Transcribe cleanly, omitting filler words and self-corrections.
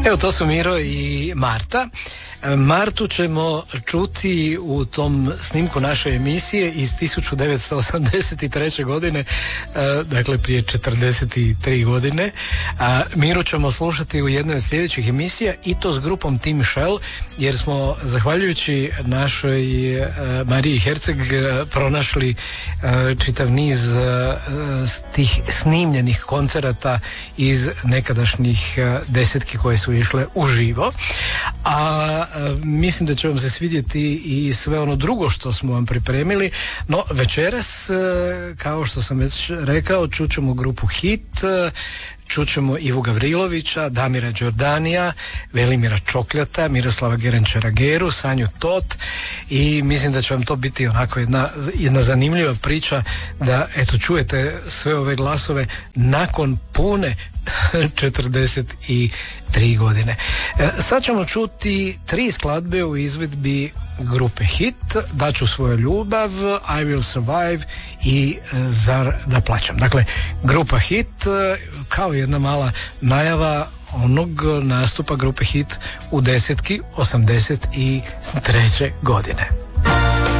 Evo, to su Miro i Marta. Martu ćemo čuti u tom snimku naše emisije iz 1983. godine, dakle prije 43 godine. Miru ćemo slušati u jednoj od sljedećih emisija i to s grupom Tim Shell, jer smo zahvaljujući našoj Mariji Herceg pronašli čitav niz tih snimljenih koncerata iz nekadašnjih desetki koje su išle uživo. A mislim da će vam se svidjeti i sve ono drugo što smo vam pripremili. No večeras, kao što sam već rekao, čućemo grupu Hit, čućemo Ivu Gavrilovića, Damira Đordanija, Velimira Čokljata, Miroslava Gerenčara-Geru, Sanju Tot, i mislim da će vam to biti onako jedna zanimljiva priča, da eto čujete sve ove glasove nakon pune 43 godine. Sad ćemo čuti 3 skladbe u izvedbi grupe Hit: Daću svoju ljubav, I Will Survive i Zar da plaćam. Dakle, grupa Hit kao jedna mala najava onog nastupa grupe Hit u desetki 83. godine.